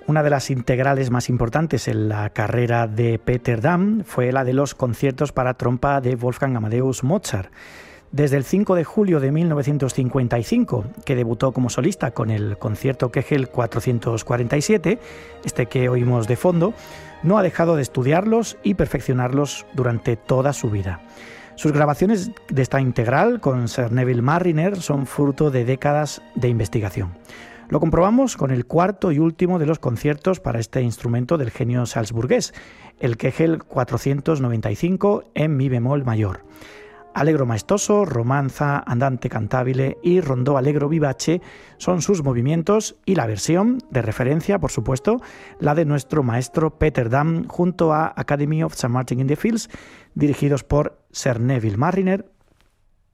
Una de las integrales más importantes en la carrera de Peter Dam fue la de los conciertos para trompa de Wolfgang Amadeus Mozart. Desde el 5 de julio de 1955, que debutó como solista con el concierto Köchel 447, este que oímos de fondo, no ha dejado de estudiarlos y perfeccionarlos durante toda su vida. Sus grabaciones de esta integral con Sir Neville Marriner son fruto de décadas de investigación. Lo comprobamos con el cuarto y último de los conciertos para este instrumento del genio salzburgués, el Köchel 495 en mi bemol mayor. Allegro maestoso, romanza, andante cantabile y rondó allegro vivace son sus movimientos y la versión de referencia, por supuesto, la de nuestro maestro Peter Dam junto a Academy of St. Martin in the Fields, dirigidos por Sir Neville Marriner